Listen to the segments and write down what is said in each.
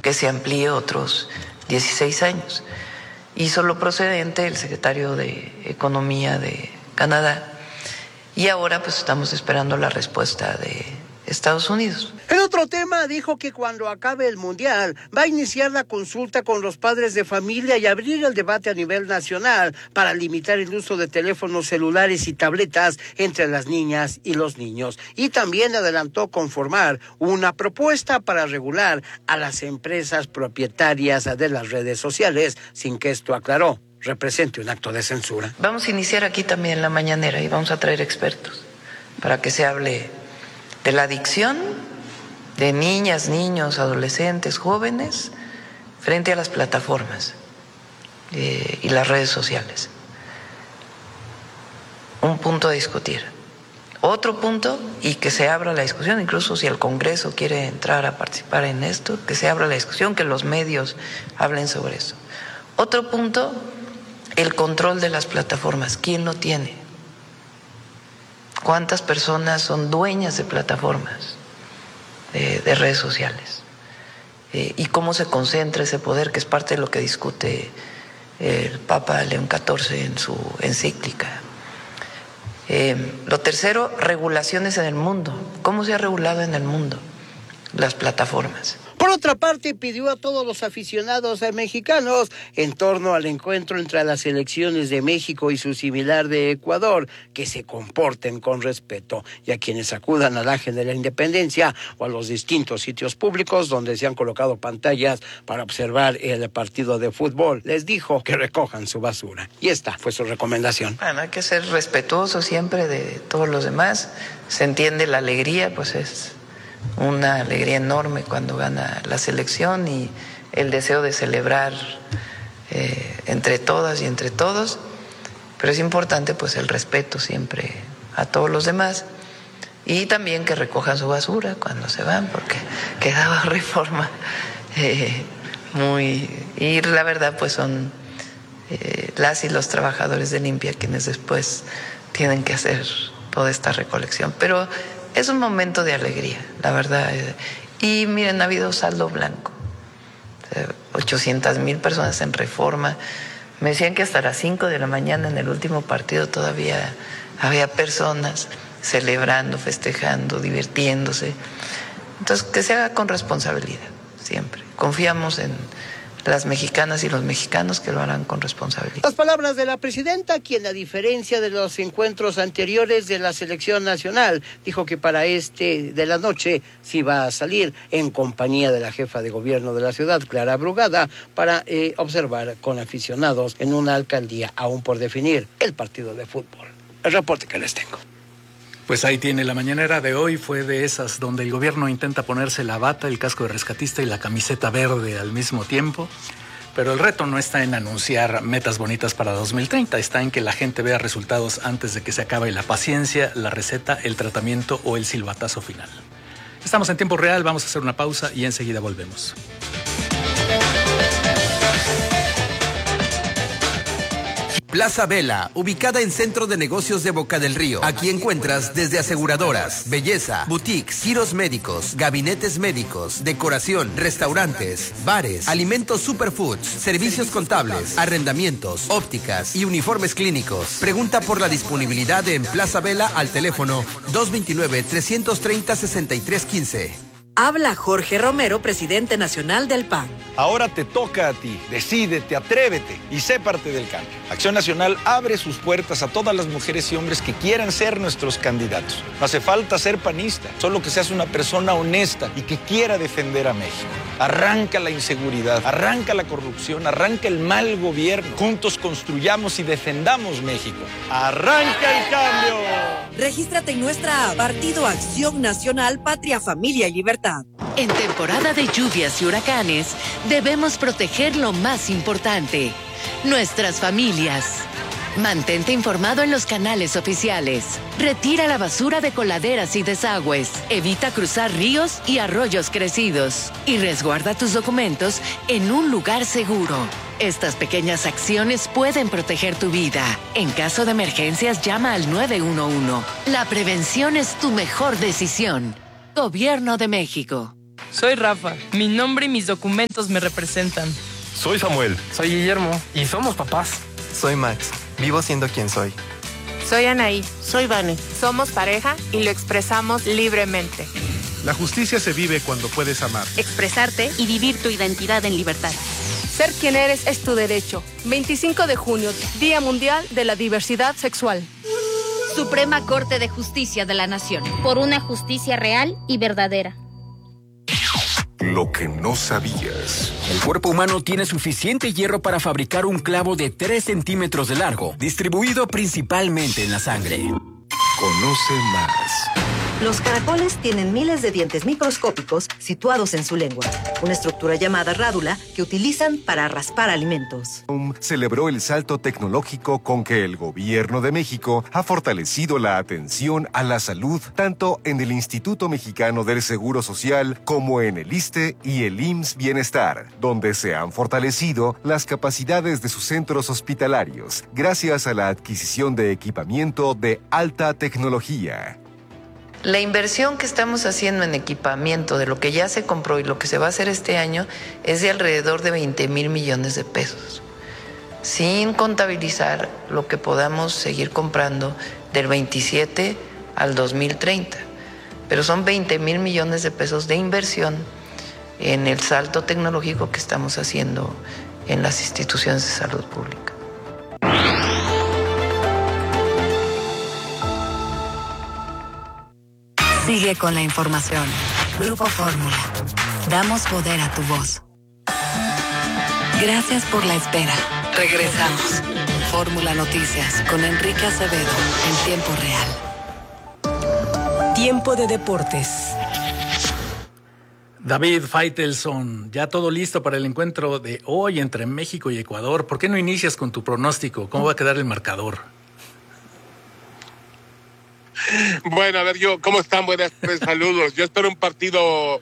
que se amplíe otros 16 años. Hizo lo procedente el secretario de Economía de Canadá y ahora pues estamos esperando la respuesta de Estados Unidos. En otro tema, dijo que cuando acabe el Mundial va a iniciar la consulta con los padres de familia y abrir el debate a nivel nacional para limitar el uso de teléfonos celulares y tabletas entre las niñas y los niños. Y también adelantó conformar una propuesta para regular a las empresas propietarias de las redes sociales, sin que esto, aclaró, represente un acto de censura. Vamos a iniciar aquí también la mañanera y vamos a traer expertos para que se hable de la adicción de niñas, niños, adolescentes, jóvenes frente a las plataformas y las redes sociales. Un punto a discutir. Otro punto, y que se abra la discusión, incluso si el Congreso quiere entrar a participar en esto, que se abra la discusión, que los medios hablen sobre eso. Otro punto, el control de las plataformas. ¿Quién lo tiene? ¿Cuántas personas son dueñas de plataformas de redes sociales? ¿Y cómo se concentra ese poder, que es parte de lo que discute el Papa León XIV en su encíclica? Lo tercero, regulaciones en el mundo. ¿Cómo se ha regulado en el mundo las plataformas? Por otra parte, pidió a todos los aficionados mexicanos en torno al encuentro entre las selecciones de México y su similar de Ecuador que se comporten con respeto, y a quienes acudan al Ángel de la Independencia o a los distintos sitios públicos donde se han colocado pantallas para observar el partido de fútbol, les dijo que recojan su basura. Y esta fue su recomendación. Bueno, hay que ser respetuoso siempre de todos los demás. Se entiende la alegría, pues es una alegría enorme cuando gana la selección y el deseo de celebrar entre todas y entre todos, pero es importante pues el respeto siempre a todos los demás y también que recojan su basura cuando se van, porque quedaba Reforma y la verdad pues son las y los trabajadores de limpia quienes después tienen que hacer toda esta recolección, pero es un momento de alegría, la verdad. Y miren, ha habido saldo blanco. 800,000 personas en Reforma. Me decían que hasta las 5 de la mañana en el último partido todavía había personas celebrando, festejando, divirtiéndose. Entonces, que se haga con responsabilidad, siempre. Confiamos en las mexicanas y los mexicanos que lo harán con responsabilidad. Las palabras de la presidenta, quien a diferencia de los encuentros anteriores de la selección nacional, dijo que para este de la noche sí va a salir en compañía de la jefa de gobierno de la ciudad, Clara Brugada, para observar con aficionados en una alcaldía aún por definir el partido de fútbol. El reporte que les tengo. Pues ahí tiene, la mañanera de hoy fue de esas donde el gobierno intenta ponerse la bata, el casco de rescatista y la camiseta verde al mismo tiempo, pero el reto no está en anunciar metas bonitas para 2030, está en que la gente vea resultados antes de que se acabe la paciencia, la receta, el tratamiento o el silbatazo final. Estamos en tiempo real, vamos a hacer una pausa y enseguida volvemos. Plaza Vela, ubicada en Centro de Negocios de Boca del Río. Aquí encuentras desde aseguradoras, belleza, boutiques, giros médicos, gabinetes médicos, decoración, restaurantes, bares, alimentos superfoods, servicios contables, arrendamientos, ópticas y uniformes clínicos. Pregunta por la disponibilidad en Plaza Vela al teléfono 229-330-6315. Habla Jorge Romero, presidente nacional del PAN. Ahora te toca a ti. Decídete, atrévete y sé parte del cambio. Acción Nacional abre sus puertas a todas las mujeres y hombres que quieran ser nuestros candidatos. No hace falta ser panista, solo que seas una persona honesta y que quiera defender a México. Arranca la inseguridad, arranca la corrupción, arranca el mal gobierno. Juntos construyamos y defendamos México. ¡Arranca el cambio! Regístrate en nuestra app Partido Acción Nacional, Patria, Familia y Libertad. En temporada de lluvias y huracanes, debemos proteger lo más importante, nuestras familias. Mantente informado en los canales oficiales. Retira la basura de coladeras y desagües. Evita cruzar ríos y arroyos crecidos. Y resguarda tus documentos en un lugar seguro. Estas pequeñas acciones pueden proteger tu vida. En caso de emergencias, llama al 911. La prevención es tu mejor decisión. Gobierno de México. Soy Rafa. Mi nombre y mis documentos me representan. Soy Samuel. Soy Guillermo. Y somos papás. Soy Max. Vivo siendo quien soy. Soy Anaí. Soy Vane. Somos pareja y lo expresamos libremente. La justicia se vive cuando puedes amar, expresarte y vivir tu identidad en libertad. Ser quien eres es tu derecho. 25 de junio, Día Mundial de la Diversidad Sexual. Suprema Corte de Justicia de la Nación. Por una justicia real y verdadera. Lo que no sabías. El cuerpo humano tiene suficiente hierro para fabricar un clavo de 3 centímetros de largo, distribuido principalmente en la sangre. Conoce más. Los caracoles tienen miles de dientes microscópicos situados en su lengua, una estructura llamada rádula que utilizan para raspar alimentos. Celebró el salto tecnológico con que el gobierno de México ha fortalecido la atención a la salud tanto en el Instituto Mexicano del Seguro Social como en el ISSSTE y el IMSS Bienestar, donde se han fortalecido las capacidades de sus centros hospitalarios gracias a la adquisición de equipamiento de alta tecnología. La inversión que estamos haciendo en equipamiento de lo que ya se compró y lo que se va a hacer este año es de alrededor de 20,000 millones de pesos, sin contabilizar lo que podamos seguir comprando del 27 al 2030. Pero son 20,000 millones de pesos de inversión en el salto tecnológico que estamos haciendo en las instituciones de salud pública. Sigue con la información. Grupo Fórmula. Damos poder a tu voz. Gracias por la espera. Regresamos. Fórmula Noticias con Enrique Acevedo en tiempo real. Tiempo de deportes. David Faitelson, ya todo listo para el encuentro de hoy entre México y Ecuador. ¿Por qué no inicias con tu pronóstico? ¿Cómo va a quedar el marcador? Bueno, a ver, ¿cómo están? Buenas tardes, saludos. Yo espero un partido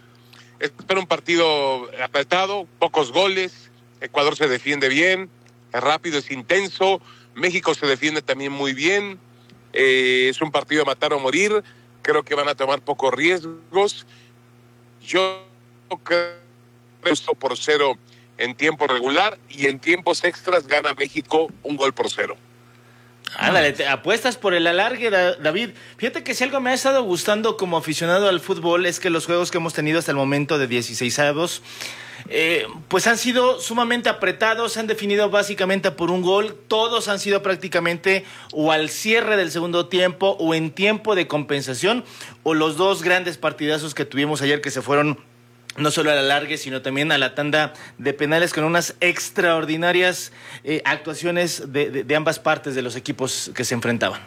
apretado, pocos goles. Ecuador se defiende bien, es rápido, es intenso. México se defiende también muy bien. Es un partido de matar o morir. Creo que van a tomar pocos riesgos. Yo creo que 1-0 en tiempo regular y en tiempos extras gana México 1-0. Ándale, ¿te apuestas por el alargue, David? Fíjate que si algo me ha estado gustando como aficionado al fútbol es que los juegos que hemos tenido hasta el momento de 16avos, pues han sido sumamente apretados, se han definido básicamente por un gol, todos han sido prácticamente o al cierre del segundo tiempo o en tiempo de compensación, o los dos grandes partidazos que tuvimos ayer que se fueron no solo al alargue, sino también a la tanda de penales con unas extraordinarias actuaciones de ambas partes de los equipos que se enfrentaban.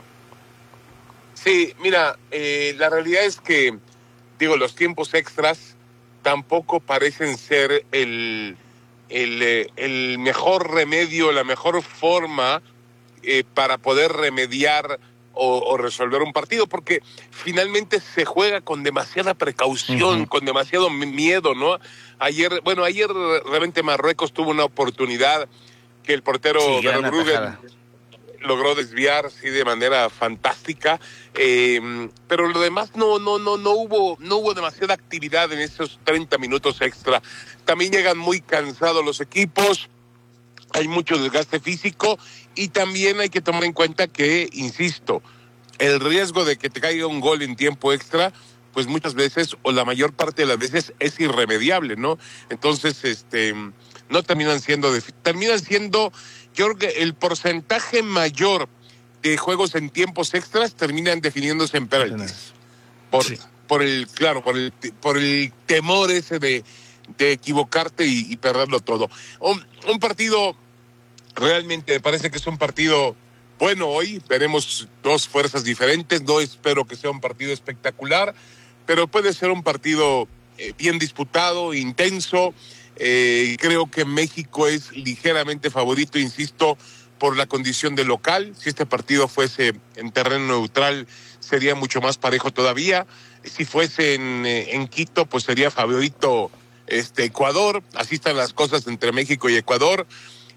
Sí, mira, la realidad es que, los tiempos extras tampoco parecen ser el mejor remedio, la mejor forma para poder remediar o resolver un partido, porque finalmente se juega con demasiada precaución, con demasiado miedo, ¿no? Ayer realmente Marruecos tuvo una oportunidad que el portero Verbruggen logró desviar, sí, de manera fantástica, pero lo demás no hubo demasiada actividad en esos 30 minutos extra. También llegan muy cansados los equipos, hay mucho desgaste físico y también hay que tomar en cuenta que, insisto, el riesgo de que te caiga un gol en tiempo extra, pues muchas veces o la mayor parte de las veces es irremediable, ¿no? Entonces, no terminan siendo, yo creo que el porcentaje mayor de juegos en tiempos extras terminan definiéndose en penaltis. Por el temor ese de equivocarte y perderlo todo. Un partido, realmente me parece que es un partido bueno hoy. Veremos dos fuerzas diferentes. No espero que sea un partido espectacular, pero puede ser un partido bien disputado, intenso. Creo que México es ligeramente favorito, insisto, por la condición de local. Si este partido fuese en terreno neutral, sería mucho más parejo todavía. Si fuese en Quito, pues sería favorito Ecuador. Así están las cosas entre México y Ecuador.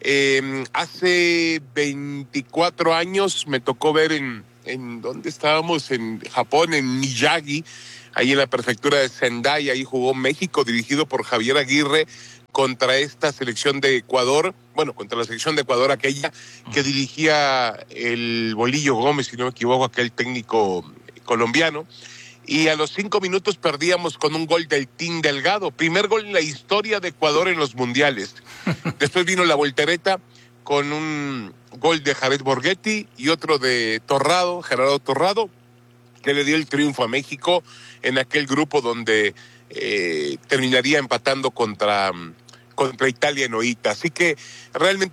Hace 24 años me tocó ver en ¿dónde estábamos? En Japón, en Miyagi, ahí en la prefectura de Sendai. Ahí jugó México, dirigido por Javier Aguirre, contra esta selección de Ecuador, contra la selección de Ecuador, aquella que dirigía el Bolillo Gómez, si no me equivoco, aquel técnico colombiano. Y a los 5 minutos perdíamos con un gol del Team Delgado, primer gol en la historia de Ecuador en los mundiales. Después vino la voltereta con un gol de Jared Borghetti y otro de Torrado, Gerardo Torrado, que le dio el triunfo a México en aquel grupo donde terminaría empatando contra Italia en Oita. Así que realmente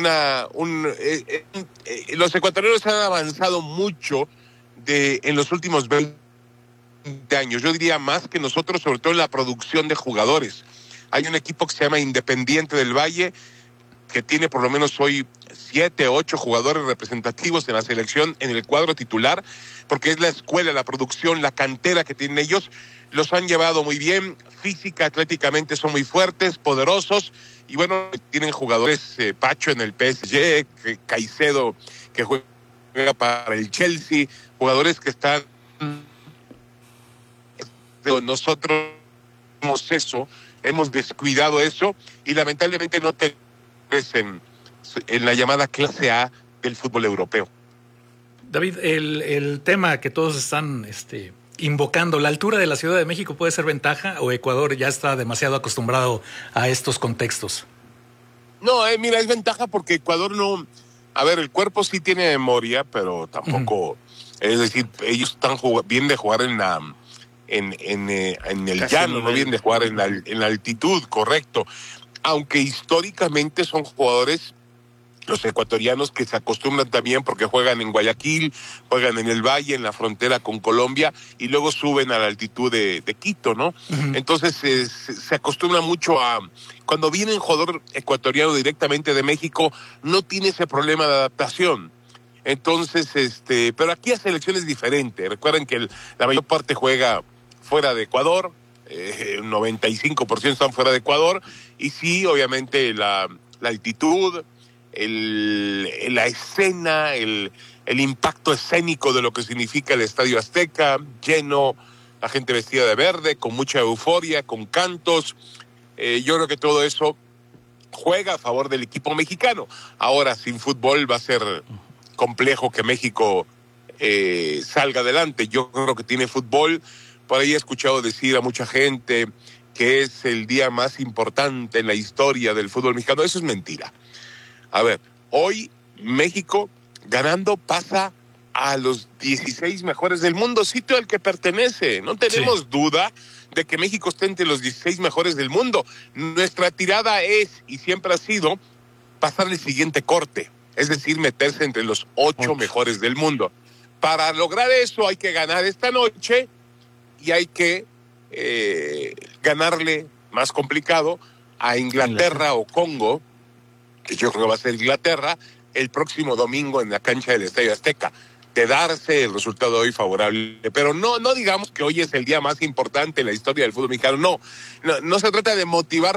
los ecuatorianos han avanzado mucho en los últimos 20 años. Yo diría más que nosotros, sobre todo en la producción de jugadores. Hay un equipo que se llama Independiente del Valle, que tiene por lo menos hoy 7, 8 jugadores representativos en la selección, en el cuadro titular, porque es la escuela, la producción, la cantera que tienen ellos. Los han llevado muy bien, física, atléticamente son muy fuertes, poderosos, y tienen jugadores, Pacho en el PSG, Caicedo que juega para el Chelsea, jugadores que están... Nosotros hemos descuidado eso, y lamentablemente no tenemos en la llamada clase A del fútbol europeo. David, el tema que todos están invocando, ¿la altura de la Ciudad de México puede ser ventaja o Ecuador ya está demasiado acostumbrado a estos contextos? No, mira, es ventaja porque Ecuador no... A ver, el cuerpo sí tiene memoria, pero tampoco... Es decir, ellos están bien de jugar en el llano, no bien de jugar en la altitud, correcto. Aunque históricamente son jugadores, los ecuatorianos, que se acostumbran también porque juegan en Guayaquil, juegan en el Valle, en la frontera con Colombia, y luego suben a la altitud de Quito, ¿no? Uh-huh. Entonces se acostumbra mucho a... Cuando viene un jugador ecuatoriano directamente de México, no tiene ese problema de adaptación. Entonces, pero aquí la selección es diferente. Recuerden que la mayor parte juega fuera de Ecuador, 95% están fuera de Ecuador, y sí, obviamente la altitud, la escena, el impacto escénico de lo que significa el Estadio Azteca, lleno, la gente vestida de verde, con mucha euforia, con cantos. Yo creo que todo eso juega a favor del equipo mexicano. Ahora, sin fútbol va a ser complejo que México salga adelante. Yo creo que tiene fútbol. Por ahí he escuchado decir a mucha gente que es el día más importante en la historia del fútbol mexicano. Eso es mentira. A ver, hoy México ganando pasa a los 16 mejores del mundo, sitio al que pertenece. No tenemos duda de que México esté entre los 16 mejores del mundo. Nuestra tirada es, y siempre ha sido, pasar el siguiente corte, es decir, meterse entre los 8 mejores del mundo. Para lograr eso hay que ganar esta noche y hay que ganarle, más complicado, a Inglaterra o Congo, que yo creo que va a ser Inglaterra, el próximo domingo en la cancha del Estadio Azteca. De darse el resultado hoy favorable, pero no digamos que hoy es el día más importante en la historia del fútbol mexicano. No se trata de motivar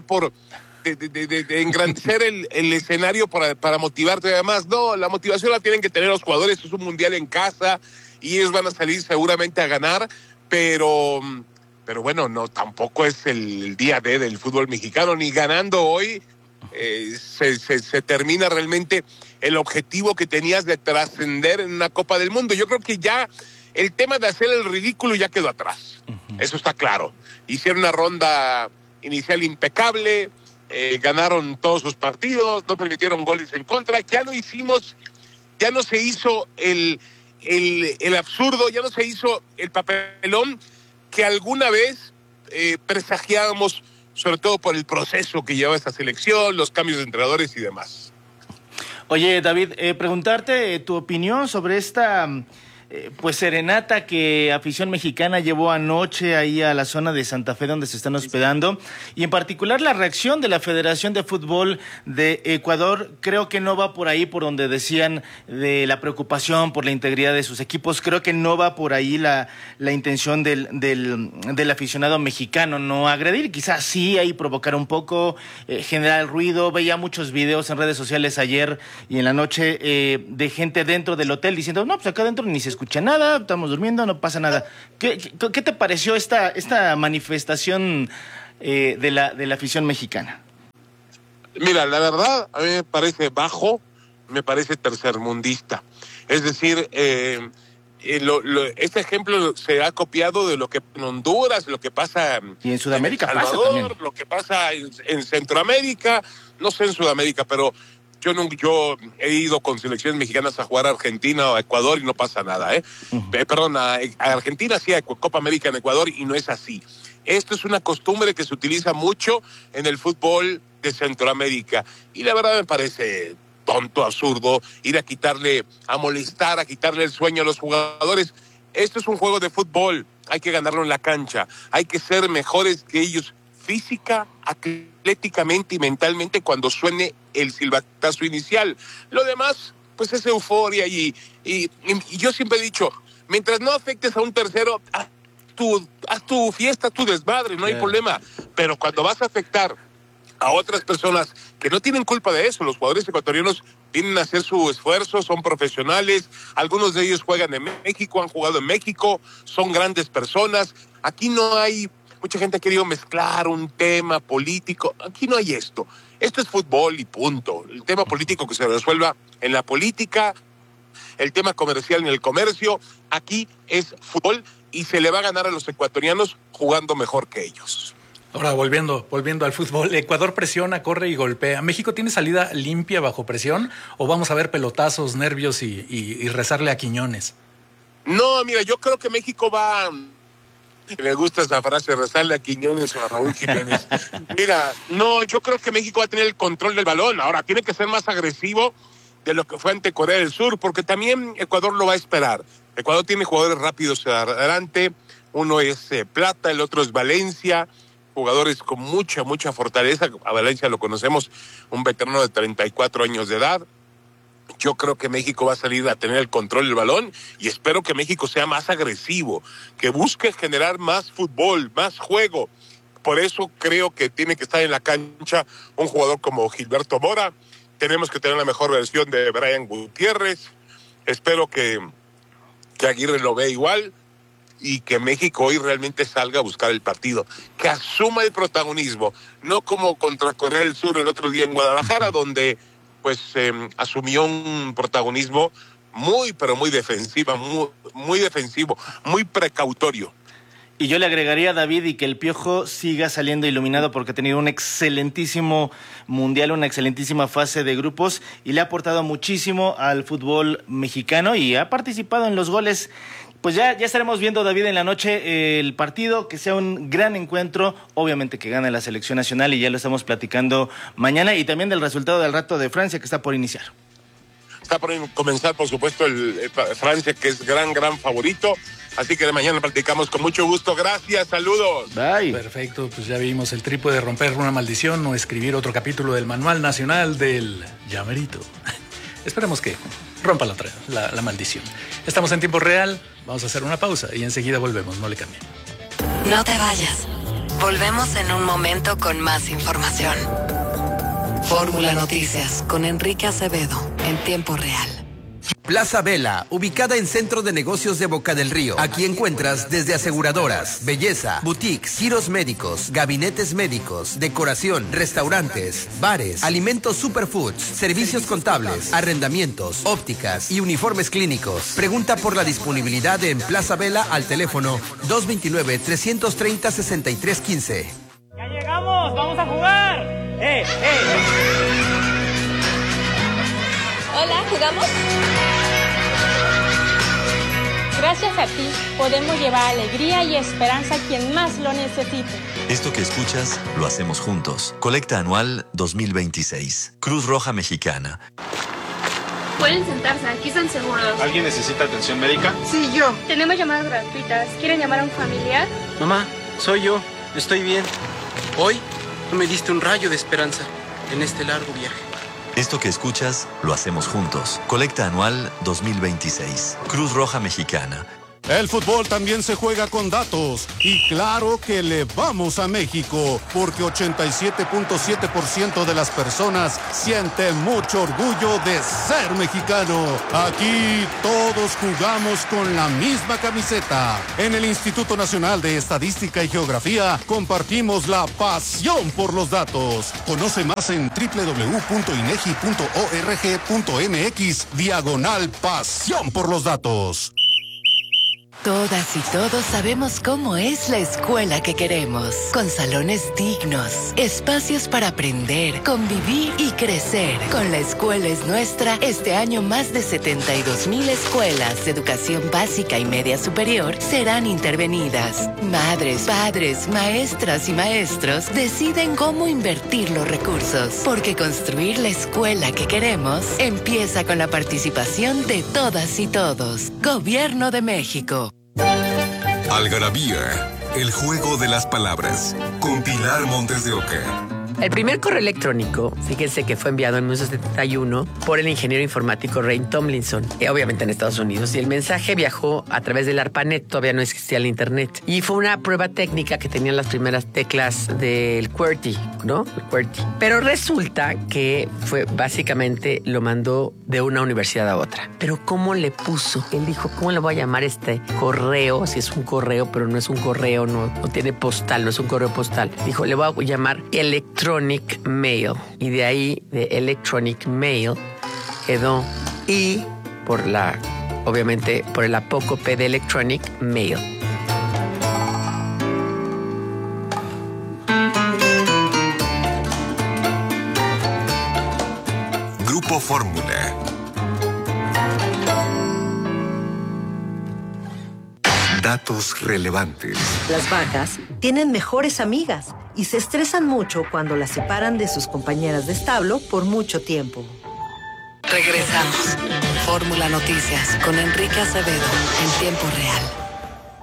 de engrandecer el escenario para motivarte además. No, la motivación la tienen que tener los jugadores. Es un mundial en casa y ellos van a salir seguramente a ganar, pero bueno, no, tampoco es el día D del fútbol mexicano, ni ganando hoy se termina realmente el objetivo que tenías de trascender en una Copa del Mundo. Yo creo que ya el tema de hacer el ridículo ya quedó atrás. Uh-huh. Eso está claro. Hicieron una ronda inicial impecable, ganaron todos sus partidos, no permitieron goles en contra. Ya no se hizo el absurdo, ya no se hizo el papelón que alguna vez presagiábamos, sobre todo por el proceso que lleva esta selección, los cambios de entrenadores y demás. Oye, David, preguntarte tu opinión sobre esta serenata que Afición Mexicana llevó anoche ahí a la zona de Santa Fe donde se están hospedando, y en particular la reacción de la Federación de Fútbol de Ecuador. Creo que no va por ahí por donde decían de la preocupación por la integridad de sus equipos. Creo que no va por ahí la intención del aficionado mexicano, no agredir, quizás sí ahí provocar un poco, generar ruido. Veía muchos videos en redes sociales ayer y en la noche de gente dentro del hotel diciendo, no, pues acá adentro ni se escucha nada, estamos durmiendo, no pasa nada. ¿Qué te pareció esta manifestación de la afición mexicana? Mira, la verdad, a mí me parece bajo, me parece tercermundista. Es decir, este ejemplo se ha copiado de lo que en Honduras, lo que pasa y en Sudamérica, en El Salvador, lo que pasa en Centroamérica, no sé en Sudamérica, pero yo he ido con selecciones mexicanas a jugar a Argentina o a Ecuador y no pasa nada, Perdón, a Argentina sí, a Copa América en Ecuador, y no es así. Esto es una costumbre que se utiliza mucho en el fútbol de Centroamérica, y la verdad me parece tonto, absurdo, ir a molestar, a quitarle el sueño a los jugadores. Esto es un juego de fútbol, hay que ganarlo en la cancha, hay que ser mejores que ellos física, atléticamente y mentalmente cuando suene el silbatazo inicial. Lo demás, pues es euforia y yo siempre he dicho, mientras no afectes a un tercero, haz tu fiesta, tu desmadre, no hay problema, pero cuando vas a afectar a otras personas que no tienen culpa de eso, los jugadores ecuatorianos vienen a hacer su esfuerzo, son profesionales, algunos de ellos juegan en México, han jugado en México, son grandes personas. Aquí no hay, mucha gente ha querido mezclar un tema político, aquí no hay esto. Esto es fútbol y punto. El tema político que se resuelva en la política, el tema comercial en el comercio, aquí es fútbol y se le va a ganar a los ecuatorianos jugando mejor que ellos. Ahora, volviendo al fútbol, Ecuador presiona, corre y golpea. ¿México tiene salida limpia bajo presión o vamos a ver pelotazos, nervios y rezarle a Quiñones? No, mira, yo creo que México va... Me gusta esa frase, rezarle a Quiñones o a Raúl Jiménez. Mira, no, yo creo que México va a tener el control del balón. Ahora, tiene que ser más agresivo de lo que fue ante Corea del Sur, porque también Ecuador lo va a esperar. Ecuador tiene jugadores rápidos adelante. Uno es Plata, el otro es Valencia. Jugadores con mucha fortaleza. A Valencia lo conocemos, un veterano de 34 años de edad. Yo creo que México va a salir a tener el control del balón y espero que México sea más agresivo, que busque generar más fútbol, más juego. Por eso creo que tiene que estar en la cancha un jugador como Gilberto Mora. Tenemos que tener la mejor versión de Brian Gutiérrez. Espero que Aguirre lo vea igual y que México hoy realmente salga a buscar el partido, que asuma el protagonismo, no como contra Corea del Sur el otro día en Guadalajara, donde pues asumió un protagonismo muy defensivo, muy precautorio. Y yo le agregaría a David y que el Piojo siga saliendo iluminado porque ha tenido un excelentísimo mundial, una excelentísima fase de grupos y le ha aportado muchísimo al fútbol mexicano y ha participado en los goles. Pues ya estaremos viendo, David, en la noche el partido, que sea un gran encuentro, obviamente que gane la selección nacional y ya lo estamos platicando mañana y también del resultado del rato de Francia que está por iniciar. Está por comenzar, por supuesto, el Francia, que es gran favorito. Así que de mañana platicamos con mucho gusto. Gracias, saludos. Bye. Perfecto, pues ya vimos el trípode de romper una maldición o escribir otro capítulo del Manual Nacional del Llamerito. Esperemos que rompa la maldición. Estamos en tiempo real, vamos a hacer una pausa y enseguida volvemos, no le cambien. No te vayas. Volvemos en un momento con más información. Fórmula Noticias con Enrique Acevedo en tiempo real. Plaza Vela, ubicada en Centro de Negocios de Boca del Río. Aquí encuentras desde aseguradoras, belleza, boutiques, giros médicos, gabinetes médicos, decoración, restaurantes, bares, alimentos superfoods, servicios contables, arrendamientos, ópticas y uniformes clínicos. Pregunta por la disponibilidad en Plaza Vela al teléfono 229-330-6315. ¡Ya llegamos! ¡Vamos a jugar! Hola, ¿jugamos? Gracias a ti podemos llevar alegría y esperanza a quien más lo necesite. Esto que escuchas lo hacemos juntos. Colecta anual 2026. Cruz Roja Mexicana. Pueden sentarse, aquí están seguros. ¿Alguien necesita atención médica? Sí, yo. Tenemos llamadas gratuitas. ¿Quieren llamar a un familiar? Mamá, soy yo. Estoy bien. Hoy tú me diste un rayo de esperanza en este largo viaje. Esto que escuchas lo hacemos juntos. Colecta anual 2026. Cruz Roja Mexicana. El fútbol también se juega con datos y claro que le vamos a México porque 87.7% de las personas sienten mucho orgullo de ser mexicano. Aquí todos jugamos con la misma camiseta. En el Instituto Nacional de Estadística y Geografía compartimos la pasión por los datos. Conoce más en www.inegi.org.mx/pasión por los datos. Todas y todos sabemos cómo es la escuela que queremos, con salones dignos, espacios para aprender, convivir y crecer. Con La Escuela es Nuestra, este año más de 72,000 escuelas de educación básica y media superior serán intervenidas. Madres, padres, maestras y maestros deciden cómo invertir los recursos, porque construir la escuela que queremos empieza con la participación de todas y todos. Gobierno de México. Algarabía, el juego de las palabras, con Pilar Montes de Oca. El primer correo electrónico, fíjense que fue enviado en 1971 por el ingeniero informático Ray Tomlinson, obviamente en Estados Unidos, y el mensaje viajó a través del ARPANET, todavía no existía el internet, y fue una prueba técnica que tenían las primeras teclas del QWERTY, ¿no? El QWERTY. Pero resulta que fue básicamente lo mandó de una universidad a otra. Pero ¿cómo le puso? Él dijo, ¿cómo le voy a llamar este correo? Si es un correo, pero no es un correo, no tiene postal, no es un correo postal. Dijo, le voy a llamar Electronic Mail. Y de ahí, de Electronic Mail, quedó y obviamente, por el apócope de Electronic Mail. Grupo Fórmula. Datos relevantes. Las vacas tienen mejores amigas y se estresan mucho cuando las separan de sus compañeras de establo por mucho tiempo. Regresamos. Fórmula Noticias con Enrique Acevedo en tiempo real.